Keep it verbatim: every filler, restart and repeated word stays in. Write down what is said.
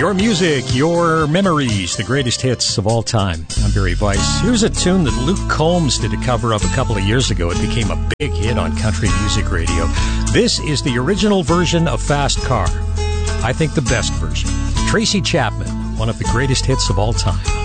Your music, your memories, the greatest hits of all time. I'm Barry Weiss. Here's a tune that Luke Combs did a cover of a couple of years ago. It became a big hit on country music radio. This is the original version of Fast Car. I think the best version. Tracy Chapman, one of the greatest hits of all time.